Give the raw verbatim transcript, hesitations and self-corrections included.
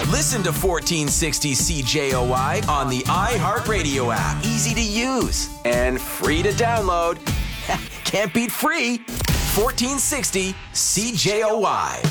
Listen to fourteen sixty C J O Y on the iHeartRadio app. Easy to use and free to download. Can't beat free. fourteen sixty C J O Y.